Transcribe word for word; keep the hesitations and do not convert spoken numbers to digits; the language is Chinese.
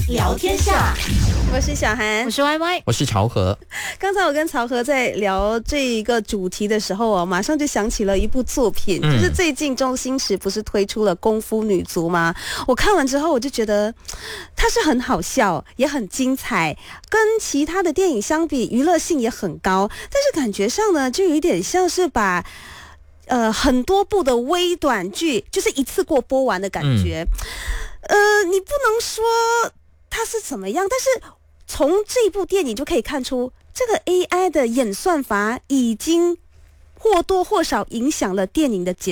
聊天下， 我是小涵， 我是 Y Y， 我是曹和。 刚才我跟曹和在聊这一个主题的时候啊，马上就想起了一部作品，嗯、就是最近周星驰不是推出了《功夫女足》吗？我看完之后我就觉得它是很好笑，也很精彩，跟其他的电影相比，娱乐性也很高，但是感觉上呢，就有一点像是把呃很多部的微短剧，就是一次过播完的感觉。嗯、呃，你不能说它是怎么样，但是从这部电影就可以看出，这个 A I 的演算法已经或多或少影响了电影的节